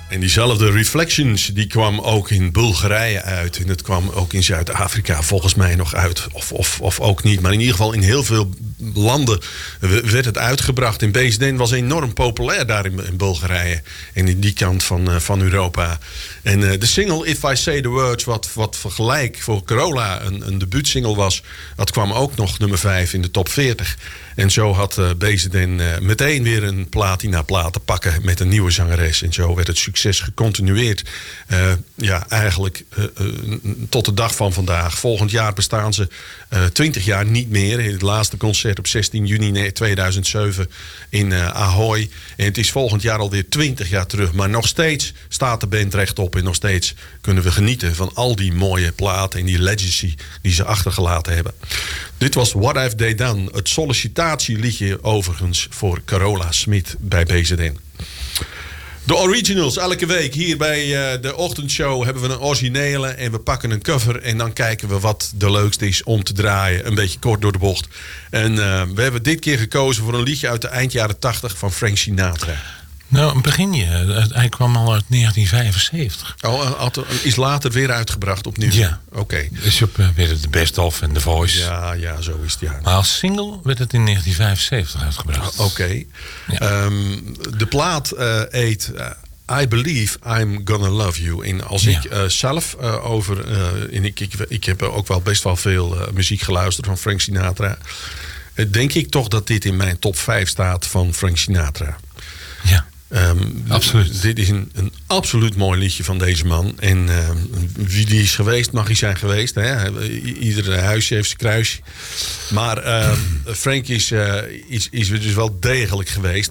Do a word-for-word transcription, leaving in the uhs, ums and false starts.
En diezelfde Reflections, die kwam ook in Bulgarije uit. En het kwam ook in Zuid-Afrika volgens mij nog uit. Of, of, of ook niet. Maar in ieder geval in heel veel landen werd het uitgebracht. En B Z N was enorm populair daar in, in Bulgarije. En in die kant van, uh, van Europa. En uh, de single If I Say The Words, wat, wat vergelijk voor Carola een, een debuutsingle was, dat kwam ook nog nummer vijf in de top veertig. En zo had uh, B Z N uh, meteen weer een platina plaat te pakken met een nieuwe zangeres. En zo werd het succes gecontinueerd. Uh, ja, eigenlijk uh, uh, tot de dag van vandaag. Volgend jaar bestaan ze uh, twintig jaar niet meer. Het laatste concert op zestien juni tweeduizend zeven in uh, Ahoy. En het is volgend jaar alweer twintig jaar terug. Maar nog steeds staat de band rechtop. En nog steeds kunnen we genieten van al die mooie platen en die legacy die ze achtergelaten hebben. Dit was What Have They Done. Het sollicitatieliedje overigens voor Carola Smit bij B Z N. De originals, elke week hier bij uh, de ochtendshow hebben we een originele en we pakken een cover en dan kijken we wat de leukste is om te draaien. Een beetje kort door de bocht. En uh, we hebben dit keer gekozen voor een liedje uit de eind jaren tachtig van Frank Sinatra. Nou, een beginje. Hij kwam al uit negentien vijfenzeventig. Oh, is later weer uitgebracht opnieuw? Ja. Oké. Okay. Dus op uh, werd het The Best Of en The Voice. Ja, ja, zo is het, ja. Maar als single werd het in negentien vijfenzeventig uitgebracht. Oké. Okay. Ja. Um, de plaat uh, heet uh, I Believe I'm Gonna Love You. En als ja. ik uh, zelf uh, over... Uh, en ik, ik, ik heb ook wel best wel veel uh, muziek geluisterd van Frank Sinatra. Uh, denk ik toch dat dit in mijn top vijf staat van Frank Sinatra. Ja. Um, absoluut. Dit is een, een absoluut mooi liedje van deze man. En uh, wie die is geweest, mag hij zijn geweest. Hè? Ieder huisje heeft zijn kruisje. Maar uh, Frank is, uh, is, is dus wel degelijk geweest.